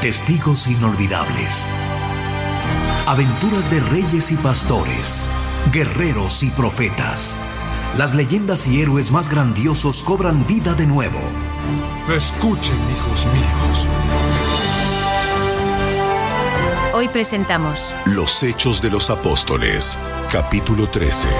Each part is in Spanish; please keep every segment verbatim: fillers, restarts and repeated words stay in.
Testigos inolvidables. Aventuras de reyes y pastores, guerreros y profetas. Las leyendas y héroes más grandiosos cobran vida de nuevo. Escuchen, hijos míos. Hoy presentamos Los Hechos de los Apóstoles, capítulo trece.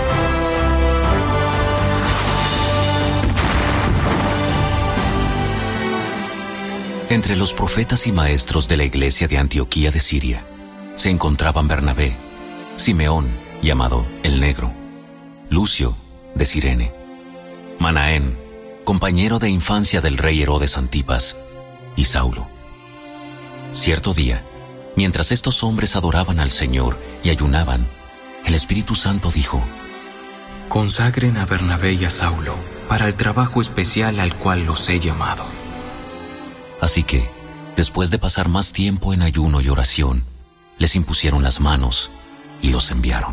Entre los profetas y maestros de la iglesia de Antioquía de Siria se encontraban Bernabé, Simeón, llamado el Negro, Lucio, de Cirene, Manaén, compañero de infancia del rey Herodes Antipas, y Saulo. Cierto día, mientras estos hombres adoraban al Señor y ayunaban, el Espíritu Santo dijo: Consagren a Bernabé y a Saulo para el trabajo especial al cual los he llamado. Así que, después de pasar más tiempo en ayuno y oración, les impusieron las manos y los enviaron.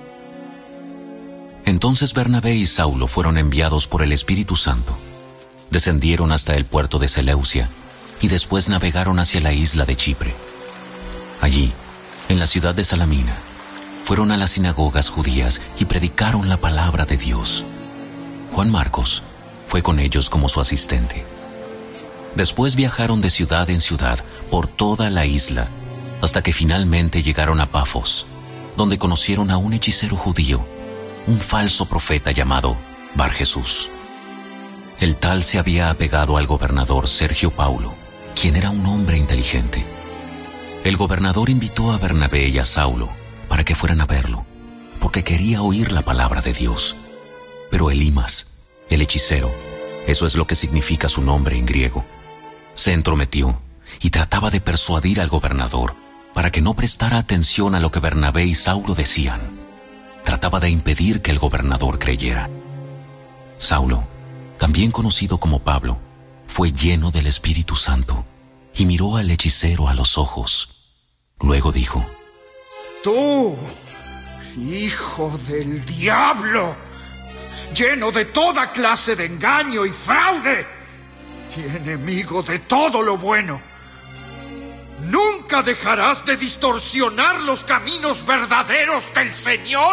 Entonces Bernabé y Saulo fueron enviados por el Espíritu Santo. Descendieron hasta el puerto de Seleucia y después navegaron hacia la isla de Chipre. Allí, en la ciudad de Salamina, fueron a las sinagogas judías y predicaron la palabra de Dios. Juan Marcos fue con ellos como su asistente. Después viajaron de ciudad en ciudad por toda la isla, hasta que finalmente llegaron a Pafos, donde conocieron a un hechicero judío, un falso profeta llamado Bar Jesús. El tal se había apegado al gobernador Sergio Paulo, quien era un hombre inteligente. El gobernador invitó a Bernabé y a Saulo para que fueran a verlo, porque quería oír la palabra de Dios. Pero Elimas, el hechicero, eso es lo que significa su nombre en griego, se entrometió y trataba de persuadir al gobernador para que no prestara atención a lo que Bernabé y Saulo decían. Trataba de impedir que el gobernador creyera. Saulo, también conocido como Pablo, fue lleno del Espíritu Santo y miró al hechicero a los ojos. Luego dijo: Tú, hijo del diablo, lleno de toda clase de engaño y fraude, y enemigo de todo lo bueno, ¿nunca dejarás de distorsionar los caminos verdaderos del Señor?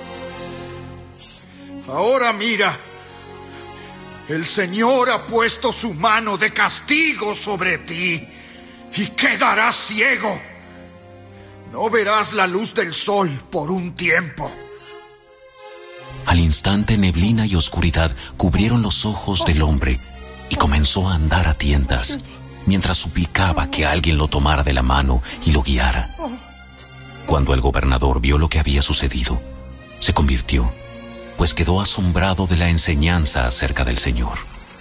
Ahora mira, el Señor ha puesto su mano de castigo sobre ti y quedarás ciego. No verás la luz del sol por un tiempo. Al instante, neblina y oscuridad cubrieron los ojos del hombre y comenzó a andar a tientas, mientras suplicaba que alguien lo tomara de la mano y lo guiara. Cuando el gobernador vio lo que había sucedido, se convirtió, pues quedó asombrado de la enseñanza acerca del Señor.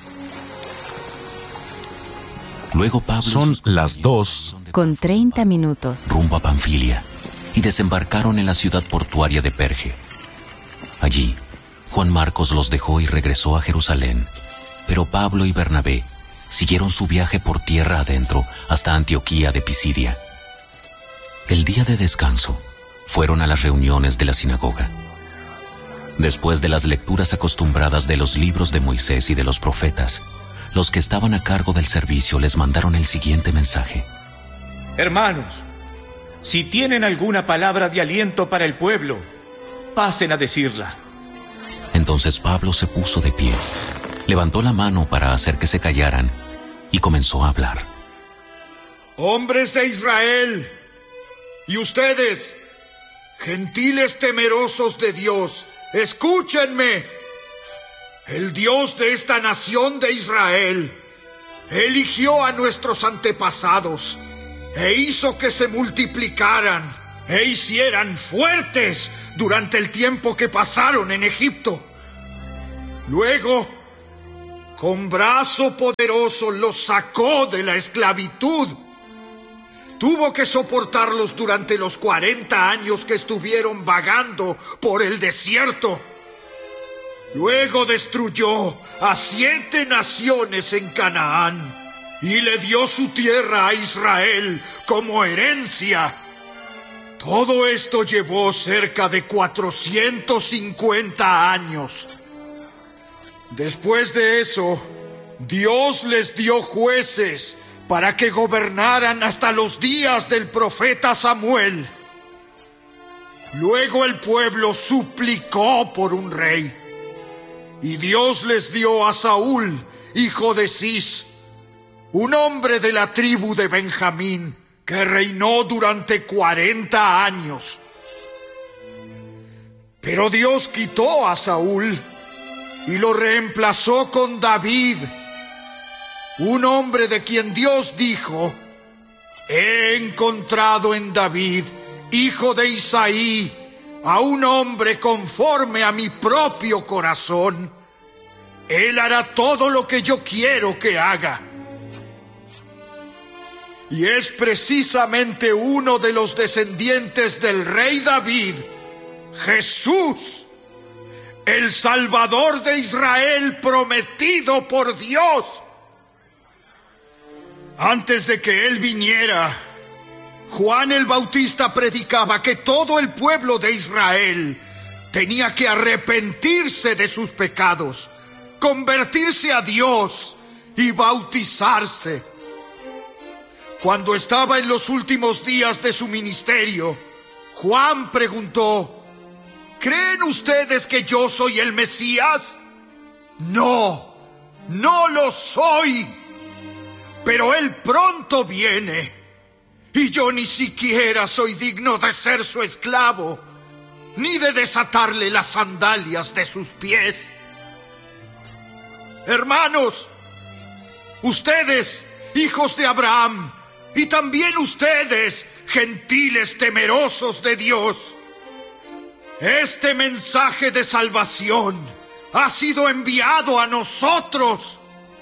Luego Pablo... Son las dos con treinta minutos. Rumbo a Panfilia, y desembarcaron en la ciudad portuaria de Perge. Allí, Juan Marcos los dejó y regresó a Jerusalén, pero Pablo y Bernabé siguieron su viaje por tierra adentro hasta Antioquía de Pisidia. El día de descanso, fueron a las reuniones de la sinagoga. Después de las lecturas acostumbradas de los libros de Moisés y de los profetas, los que estaban a cargo del servicio les mandaron el siguiente mensaje: Hermanos, si tienen alguna palabra de aliento para el pueblo, pasen a decirla. Entonces Pablo se puso de pie, levantó la mano para hacer que se callaran y comenzó a hablar. Hombres de Israel, y ustedes, gentiles temerosos de Dios, escúchenme. El Dios de esta nación de Israel eligió a nuestros antepasados e hizo que se multiplicaran e hicieran fuertes durante el tiempo que pasaron en Egipto. Luego, con brazo poderoso los sacó de la esclavitud. Tuvo que soportarlos durante los cuarenta años que estuvieron vagando por el desierto. Luego destruyó a siete naciones en Canaán y le dio su tierra a Israel como herencia. Todo esto llevó cerca de cuatrocientos cincuenta años. Después de eso, Dios les dio jueces para que gobernaran hasta los días del profeta Samuel. Luego el pueblo suplicó por un rey, y Dios les dio a Saúl, hijo de Cis, un hombre de la tribu de Benjamín, que reinó durante cuarenta años. Pero Dios quitó a Saúl y lo reemplazó con David, un hombre de quien Dios dijo: he encontrado en David, hijo de Isaí, a un hombre conforme a mi propio corazón. Él hará todo lo que yo quiero que haga. Y es precisamente uno de los descendientes del rey David, Jesús, el Salvador de Israel prometido por Dios. Antes de que él viniera, Juan el Bautista predicaba que todo el pueblo de Israel tenía que arrepentirse de sus pecados, convertirse a Dios y bautizarse. Cuando estaba en los últimos días de su ministerio, Juan preguntó: ¿creen ustedes que yo soy el Mesías? No, no lo soy. Pero él pronto viene, y yo ni siquiera soy digno de ser su esclavo, ni de desatarle las sandalias de sus pies. Hermanos, ustedes, hijos de Abraham, y también ustedes, gentiles temerosos de Dios, este mensaje de salvación ha sido enviado a nosotros.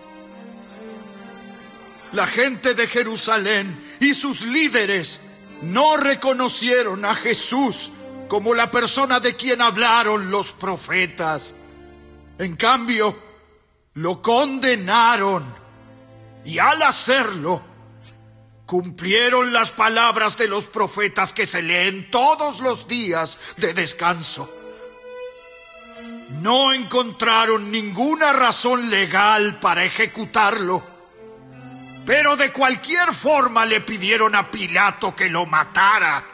La gente de Jerusalén y sus líderes no reconocieron a Jesús como la persona de quien hablaron los profetas. En cambio, lo condenaron, y al hacerlo, cumplieron las palabras de los profetas que se leen todos los días de descanso. No encontraron ninguna razón legal para ejecutarlo, pero de cualquier forma le pidieron a Pilato que lo matara.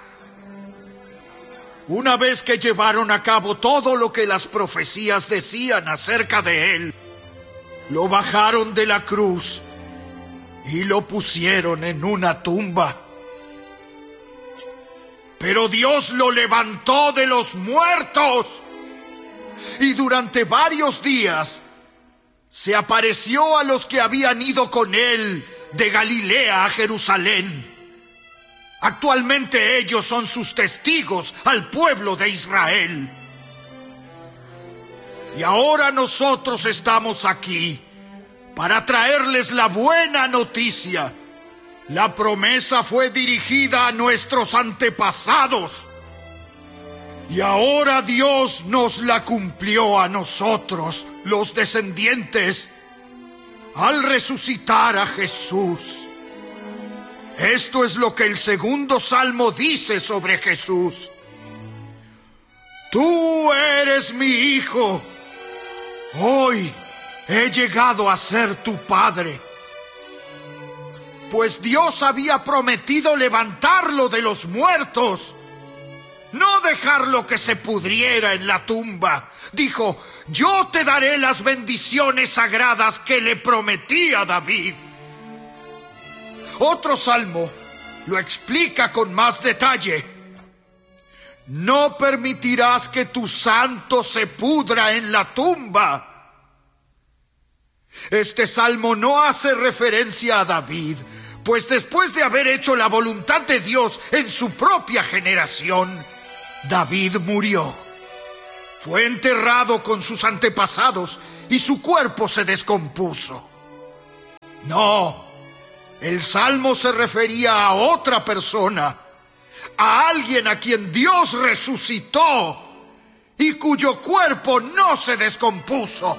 Una vez que llevaron a cabo todo lo que las profecías decían acerca de él, lo bajaron de la cruz y lo pusieron en una tumba. Pero Dios lo levantó de los muertos, y durante varios días se apareció a los que habían ido con él de Galilea a Jerusalén. Actualmente ellos son sus testigos al pueblo de Israel. Y ahora nosotros estamos aquí para traerles la buena noticia. La promesa fue dirigida a nuestros antepasados, y ahora Dios nos la cumplió a nosotros, los descendientes, al resucitar a Jesús. Esto es lo que el segundo salmo dice sobre Jesús: tú eres mi hijo, hoy he llegado a ser tu padre. Pues Dios había prometido levantarlo de los muertos, no dejarlo que se pudriera en la tumba. Dijo: yo te daré las bendiciones sagradas que le prometí a David. Otro salmo lo explica con más detalle: no permitirás que tu santo se pudra en la tumba. Este salmo no hace referencia a David, pues después de haber hecho la voluntad de Dios en su propia generación, David murió. Fue enterrado con sus antepasados y su cuerpo se descompuso. No, el salmo se refería a otra persona, a alguien a quien Dios resucitó y cuyo cuerpo no se descompuso.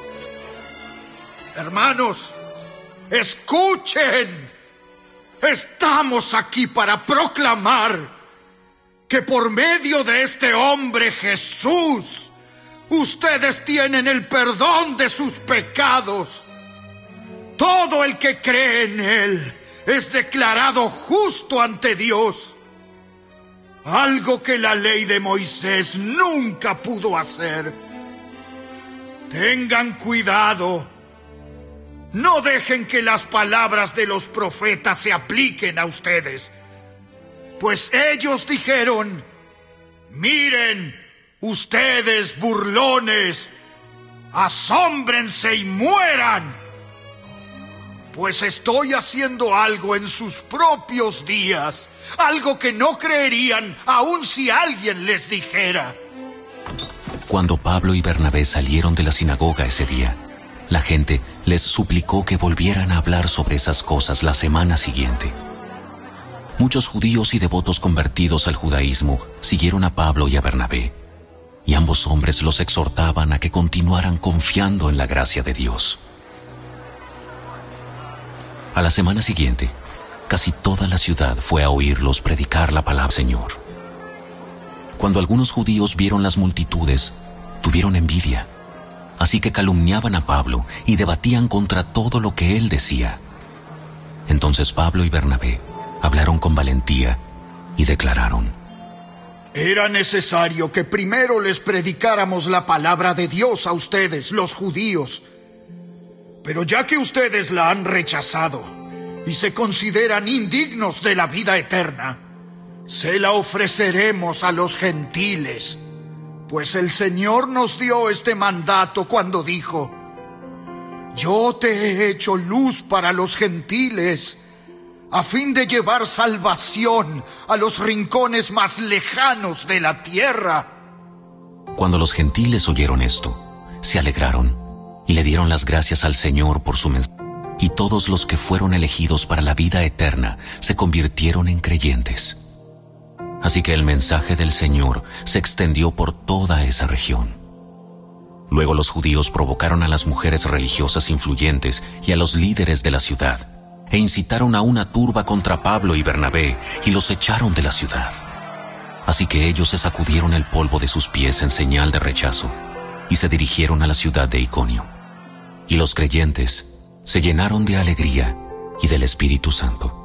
Hermanos, escuchen. Estamos aquí para proclamar que por medio de este hombre Jesús, ustedes tienen el perdón de sus pecados. Todo el que cree en él es declarado justo ante Dios. Algo que la ley de Moisés nunca pudo hacer. Tengan cuidado. No dejen que las palabras de los profetas se apliquen a ustedes. Pues ellos dijeron: miren, ustedes burlones, asómbrense y mueran. Pues estoy haciendo algo en sus propios días, algo que no creerían aun si alguien les dijera. Cuando Pablo y Bernabé salieron de la sinagoga ese día, la gente les suplicó que volvieran a hablar sobre esas cosas la semana siguiente. Muchos judíos y devotos convertidos al judaísmo siguieron a Pablo y a Bernabé, y ambos hombres los exhortaban a que continuaran confiando en la gracia de Dios. A la semana siguiente, casi toda la ciudad fue a oírlos predicar la palabra del Señor. Cuando algunos judíos vieron las multitudes, tuvieron envidia, así que calumniaban a Pablo y debatían contra todo lo que él decía. Entonces Pablo y Bernabé hablaron con valentía y declararon: era necesario que primero les predicáramos la palabra de Dios a ustedes, los judíos. Pero ya que ustedes la han rechazado y se consideran indignos de la vida eterna, se la ofreceremos a los gentiles. Pues el Señor nos dio este mandato cuando dijo: yo te he hecho luz para los gentiles, a fin de llevar salvación a los rincones más lejanos de la tierra. Cuando los gentiles oyeron esto, se alegraron y le dieron las gracias al Señor por su mensaje. Y todos los que fueron elegidos para la vida eterna se convirtieron en creyentes. Así que el mensaje del Señor se extendió por toda esa región. Luego los judíos provocaron a las mujeres religiosas influyentes y a los líderes de la ciudad, e incitaron a una turba contra Pablo y Bernabé y los echaron de la ciudad. Así que ellos se sacudieron el polvo de sus pies en señal de rechazo y se dirigieron a la ciudad de Iconio. Y los creyentes se llenaron de alegría y del Espíritu Santo.